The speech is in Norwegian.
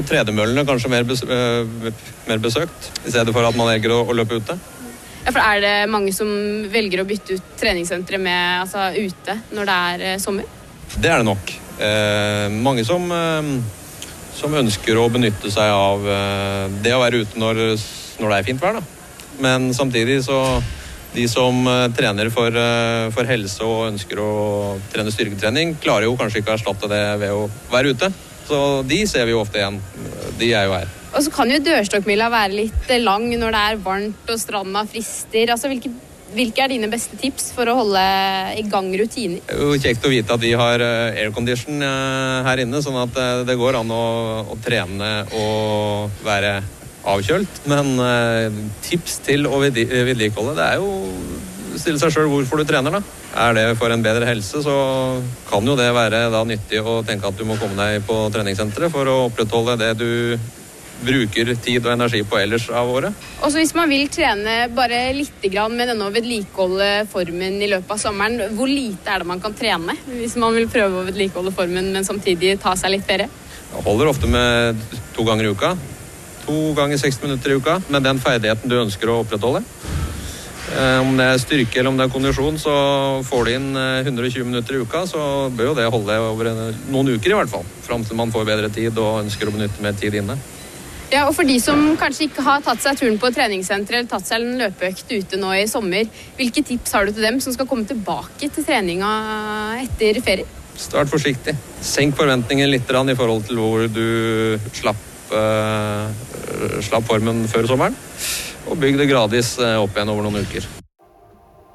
Tredemøllene kanskje mer besøkt, i stedet for at man velger å løpe ute. Ja, for er det mange som velger å bytte ut treningssenteret med ute når det er sommer? Det er det nok. Mange som ønsker å benytte seg av det å være ute når det er fint vær, da. Men samtidig så de som trener for helse og ønsker å trene styrketrening, klarer jo kanskje ikke å erstatte det ved å være ute. Så de ser vi jo ofte igjen. De er jo her. Og så kan jo dørstokkmila være litt lang når det er varmt og stranda frister. Hvilke er dine beste tips for å holde i gang rutiner? Det er jo kjekt å vite at vi har aircondition her inne, sånn at det går an å trene og være avkjølt. Men tips til å vedlikeholde, det er jo stille seg selv hvorfor du trener, da. Er det for en bedre helse, så kan jo det være da nyttig å tenke at du må komme deg på treningssenteret for å opprettholde det du bruker tid og energi på ellers av året. Og så hvis man vil trene bare litt grann med denne å vedlikeholde formen i løpet av sommeren, hvor lite er det man kan trene hvis man vil prøve å vedlikeholde formen, men samtidig ta seg litt ferie? Jeg holder ofte med 2 ganger i uka. 2 ganger 60 minutter i uka, med den ferdigheten du ønsker å opprettholde. Om det er styrke eller om det er kondisjon, så får du inn 120 minutter i uka, så bør jo det holde over noen uker i hvert fall, fram til man får bedre tid og ønsker å benytte mer tid inne. Ja, og for de som kanskje ikke har tatt seg turen på treningssenter eller tatt seg en løpeøkt ute nå i sommer, hvilke tips har du til dem som skal komme tilbake til treninga etter ferie? Start forsiktig. Senk forventningen litt i forhold til hvor du slapp formen før sommeren, og bygg det gradvis opp igjen over noen uker.